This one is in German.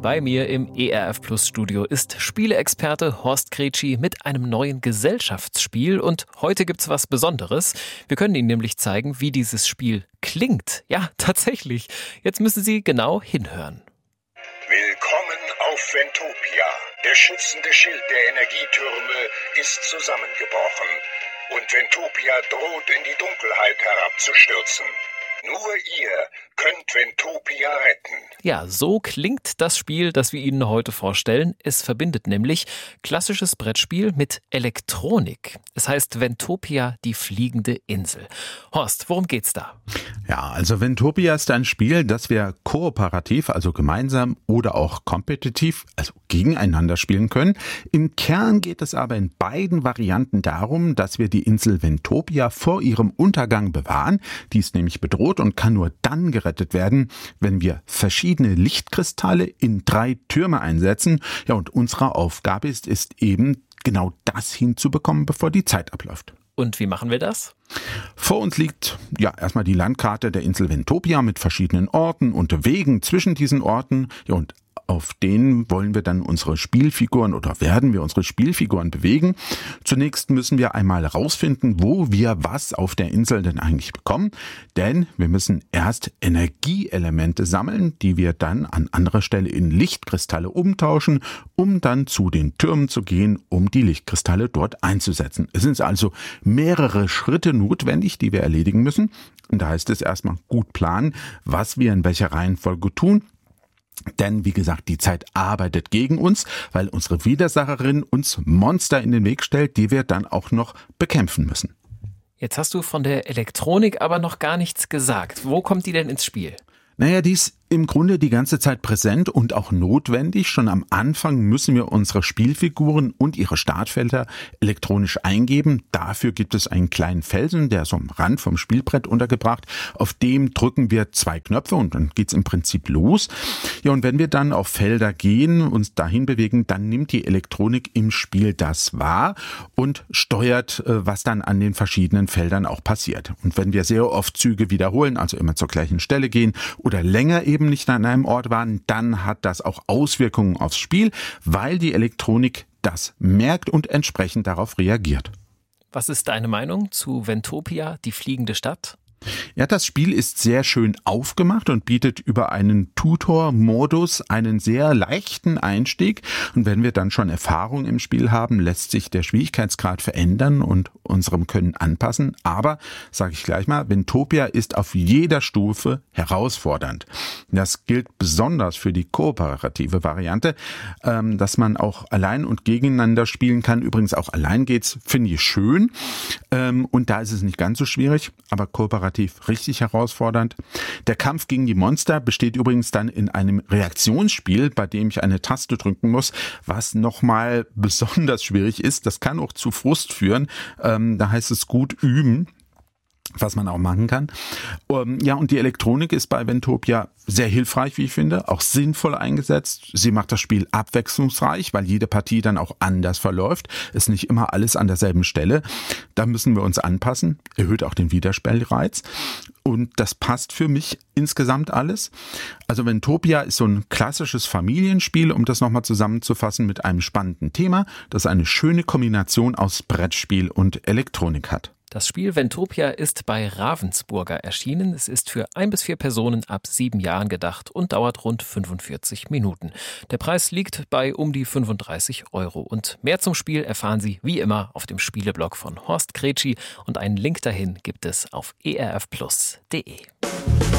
Bei mir im ERF Plus Studio ist Spieleexperte Horst Kretschi mit einem neuen Gesellschaftsspiel und heute gibt's was Besonderes. Wir können Ihnen nämlich zeigen, wie dieses Spiel klingt. Ja, tatsächlich. Jetzt müssen Sie genau hinhören. Willkommen auf Ventopia. Der schützende Schild der Energietürme ist zusammengebrochen und Ventopia droht in die Dunkelheit herabzustürzen. Nur ihr könnt Ventopia retten. Ja, so klingt das Spiel, das wir Ihnen heute vorstellen. Es verbindet nämlich klassisches Brettspiel mit Elektronik. Es heißt Ventopia, die fliegende Insel. Horst, worum geht's da? Ja, also Ventopia ist ein Spiel, das wir kooperativ, also gemeinsam oder auch kompetitiv, also gegeneinander spielen können. Im Kern geht es aber in beiden Varianten darum, dass wir die Insel Ventopia vor ihrem Untergang bewahren. Die ist nämlich bedroht und kann nur dann gerettet werden, wenn wir verschiedene Lichtkristalle in 3 Türme einsetzen. Ja, und unsere Aufgabe ist eben genau das hinzubekommen, bevor die Zeit abläuft. Und wie machen wir das? Vor uns liegt ja erstmal die Landkarte der Insel Ventopia mit verschiedenen Orten und Wegen zwischen diesen Orten. Ja, und auf denen wollen wir dann unsere Spielfiguren oder werden wir unsere Spielfiguren bewegen. Zunächst müssen wir einmal rausfinden, wo wir was auf der Insel denn eigentlich bekommen. Denn wir müssen erst Energieelemente sammeln, die wir dann an anderer Stelle in Lichtkristalle umtauschen, um dann zu den Türmen zu gehen, um die Lichtkristalle dort einzusetzen. Es sind also mehrere Schritte notwendig, die wir erledigen müssen. Und da heißt es erstmal gut planen, was wir in welcher Reihenfolge tun. Denn, wie gesagt, die Zeit arbeitet gegen uns, weil unsere Widersacherin uns Monster in den Weg stellt, die wir dann auch noch bekämpfen müssen. Jetzt hast du von der Elektronik aber noch gar nichts gesagt. Wo kommt die denn ins Spiel? Naja, die ist im Grunde die ganze Zeit präsent und auch notwendig. Schon am Anfang müssen wir unsere Spielfiguren und ihre Startfelder elektronisch eingeben. Dafür gibt es einen kleinen Felsen, der ist am Rand vom Spielbrett untergebracht. Auf dem drücken wir 2 Knöpfe und dann geht's im Prinzip los. Ja, und wenn wir dann auf Felder gehen, uns dahin bewegen, dann nimmt die Elektronik im Spiel das wahr und steuert, was dann an den verschiedenen Feldern auch passiert. Und wenn wir sehr oft Züge wiederholen, also immer zur gleichen Stelle gehen oder länger eben nicht an einem Ort waren, dann hat das auch Auswirkungen aufs Spiel, weil die Elektronik das merkt und entsprechend darauf reagiert. Was ist deine Meinung zu Ventopia, die fliegende Stadt? Ja, das Spiel ist sehr schön aufgemacht und bietet über einen Tutor-Modus einen sehr leichten Einstieg. Und wenn wir dann schon Erfahrung im Spiel haben, lässt sich der Schwierigkeitsgrad verändern und unserem Können anpassen. Aber, sage ich gleich mal, Ventopia ist auf jeder Stufe herausfordernd. Das gilt besonders für die kooperative Variante, dass man auch allein und gegeneinander spielen kann. Übrigens auch allein geht's, finde ich schön. Und da ist es nicht ganz so schwierig, aber kooperativ richtig herausfordernd. Der Kampf gegen die Monster besteht übrigens dann in einem Reaktionsspiel, bei dem ich eine Taste drücken muss, was nochmal besonders schwierig ist. Das kann auch zu Frust führen. Da heißt es gut üben, was man auch machen kann. Ja, und die Elektronik ist bei Ventopia sehr hilfreich, wie ich finde, auch sinnvoll eingesetzt. Sie macht das Spiel abwechslungsreich, weil jede Partie dann auch anders verläuft. Ist nicht immer alles an derselben Stelle. Da müssen wir uns anpassen. Erhöht auch den Wiederspielreiz. Und das passt für mich insgesamt alles. Also Ventopia ist so ein klassisches Familienspiel, um das nochmal zusammenzufassen, mit einem spannenden Thema, das eine schöne Kombination aus Brettspiel und Elektronik hat. Das Spiel Ventopia ist bei Ravensburger erschienen. Es ist für 1 bis 4 Personen ab 7 Jahren gedacht und dauert rund 45 Minuten. Der Preis liegt bei um die 35 €. Und mehr zum Spiel erfahren Sie wie immer auf dem Spieleblog von Horst Kretschi und einen Link dahin gibt es auf erfplus.de.